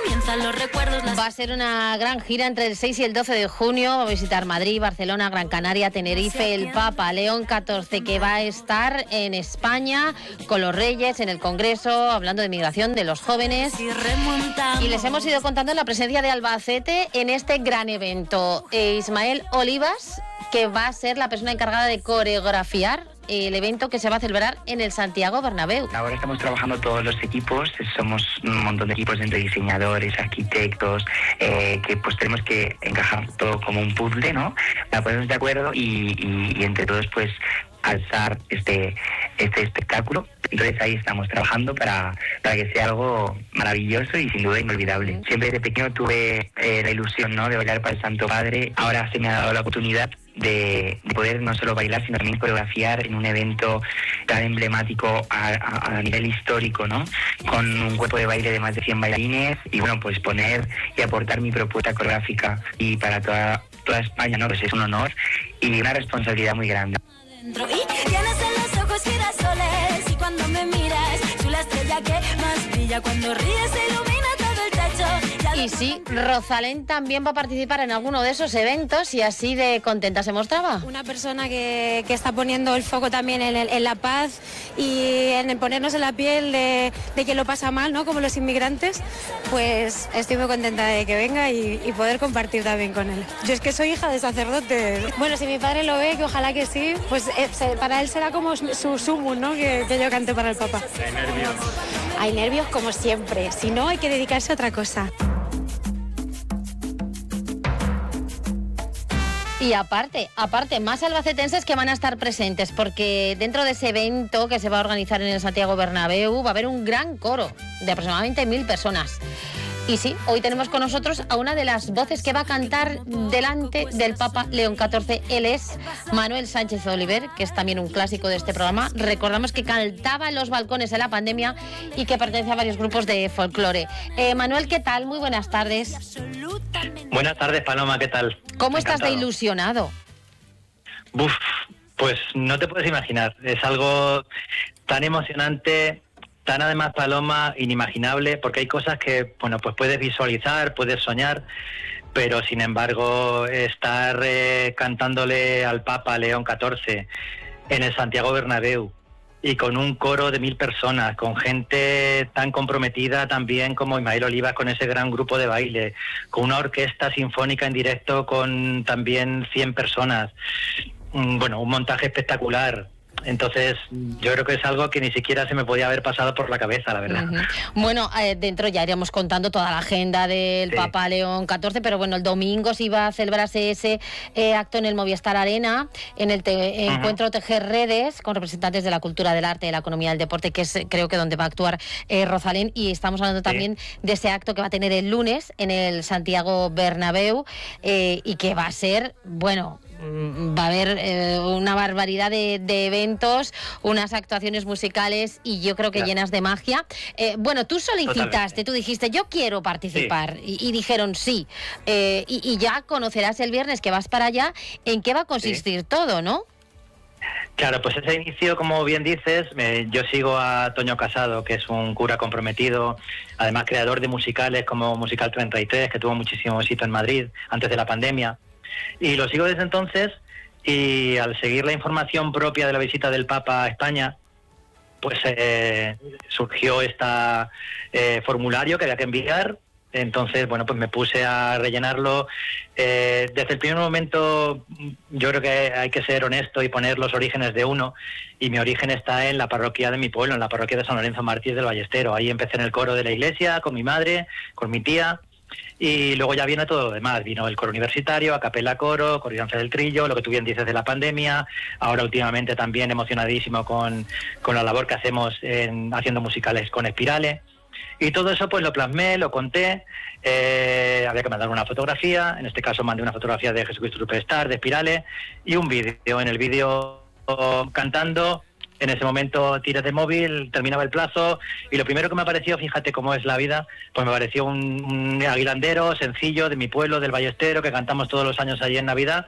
comienzan los recuerdos. Va a ser una gran gira entre el 6 y el 12 de junio. Va a visitar Madrid, Barcelona, Gran Canaria, Tenerife, el Papa León XIV, que va a estar en España con los Reyes en el Congreso, hablando de migración de los jóvenes. Y les hemos ido contando la presencia de Albacete en este gran evento. Ismael Olivas, que va a ser la persona encargada de coreografiar el evento que se va a celebrar en el Santiago Bernabéu. Ahora estamos trabajando todos los equipos, somos un montón de equipos entre diseñadores, arquitectos, que pues tenemos que encajar todo como un puzzle, ¿no? Para ponernos de acuerdo y entre todos pues alzar este espectáculo. Entonces ahí estamos trabajando para que sea algo maravilloso y sin duda inolvidable. Siempre desde pequeño tuve la ilusión, ¿no?, de bailar para el Santo Padre. Ahora se me ha dado la oportunidad de poder no solo bailar, sino también coreografiar en un evento tan emblemático a nivel histórico, ¿no?, con un cuerpo de baile de más de 100 bailarines y bueno, pues poner y aportar mi propuesta coreográfica y para toda España, ¿no?, pues es un honor y una responsabilidad muy grande. Y tienes en los ojos girasoles y cuando me miras soy la estrella que más brilla, cuando ríes se ilumina todo el techo. Y sí, Rosalén también va a participar en alguno de esos eventos y así de contenta se mostraba. Una persona que está poniendo el foco también en la paz y en ponernos en la piel de quien lo pasa mal, ¿no?, como los inmigrantes, pues estoy muy contenta de que venga y poder compartir también con él. Yo es que soy hija de sacerdote. Bueno, si mi padre lo ve, que ojalá que sí, pues para él será como su sumo, ¿no?, que yo cante para el Papa. ¿Hay nervios? Hay nervios como siempre, si no hay que dedicarse a otra cosa. Y aparte, más albacetenses que van a estar presentes, porque dentro de ese evento que se va a organizar en el Santiago Bernabéu va a haber un gran coro de aproximadamente 1000 personas. Y sí, hoy tenemos con nosotros a una de las voces que va a cantar delante del Papa León XIV. Él es Manuel Sánchez Oliver, que es también un clásico de este programa. Recordamos que cantaba en los balcones en la pandemia y que pertenece a varios grupos de folclore. Manuel, ¿qué tal? Muy buenas tardes. Buenas tardes, Paloma, ¿qué tal? ¿Cómo estás de ilusionado? Uf, pues no te puedes imaginar. Es algo tan emocionante, tan además, Paloma, inimaginable, porque hay cosas que, bueno, pues puedes visualizar, puedes soñar, pero sin embargo estar cantándole al Papa León XIV en el Santiago Bernabéu y con un coro de 1000 personas, con gente tan comprometida también como Ismael Olivas con ese gran grupo de baile, con una orquesta sinfónica en directo con también 100 personas, bueno, un montaje espectacular. Entonces yo creo que es algo que ni siquiera se me podía haber pasado por la cabeza, la verdad. Uh-huh. Bueno, dentro ya iríamos contando toda la agenda del Papa León XIV, pero bueno, el domingo se iba a celebrarse ese acto en el Movistar Arena, en el encuentro Tejer Redes, con representantes de la cultura, del arte, de la economía, del deporte, que es creo que donde va a actuar Rosalén, y estamos hablando también de ese acto que va a tener el lunes en el Santiago Bernabéu, y que va a ser, bueno, va a haber una barbaridad de eventos, unas actuaciones musicales y yo creo que llenas de magia. Bueno, tú solicitaste, totalmente. Tú dijiste, yo quiero participar, y dijeron sí. Y ya conocerás el viernes que vas para allá en qué va a consistir todo, ¿no? Claro, pues ese inicio, como bien dices, yo sigo a Toño Casado, que es un cura comprometido, además creador de musicales como Musical 33, que tuvo muchísimo éxito en Madrid antes de la pandemia. Y lo sigo desde entonces, y al seguir la información propia de la visita del Papa a España, pues surgió este formulario que había que enviar. Entonces, bueno, pues me puse a rellenarlo. Desde el primer momento yo creo que hay que ser honesto y poner los orígenes de uno, y mi origen está en la parroquia de mi pueblo, en la parroquia de San Lorenzo Mártir del Ballestero. Ahí empecé en el coro de la iglesia, con mi madre, con mi tía, y luego ya viene todo lo demás. Vino el coro universitario, a capela coro, Corridanza del Trillo, lo que tú bien dices de la pandemia, ahora últimamente también emocionadísimo con la labor que hacemos haciendo musicales con Espirale. Y todo eso pues lo plasmé, lo conté, había que mandar una fotografía, en este caso mandé una fotografía de Jesucristo Superstar, de Espirale, y un vídeo. En el vídeo cantando, en ese momento tiré de móvil, terminaba el plazo, y lo primero que me apareció, fíjate cómo es la vida, pues me pareció un aguilandero sencillo de mi pueblo, del Ballestero, que cantamos todos los años allí en Navidad,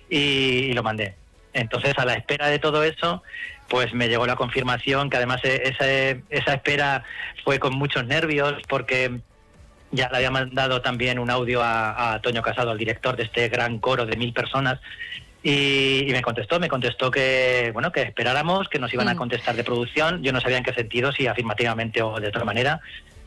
y lo mandé. Entonces, a la espera de todo eso, pues me llegó la confirmación, que además esa espera fue con muchos nervios, porque Ya le había mandado también un audio a Toño Casado, al director de este gran coro de 1000 personas, y me contestó que bueno, que esperáramos, que nos iban a contestar de producción. Yo no sabía en qué sentido, si afirmativamente o de otra manera,